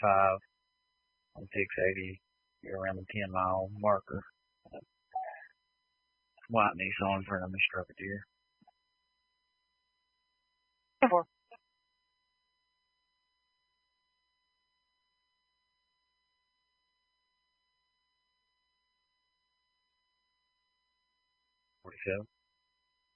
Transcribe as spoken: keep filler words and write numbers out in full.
five on six eighty. You're around the ten mile marker. White Nissan in front of me struck a deer. Four. forty-seven.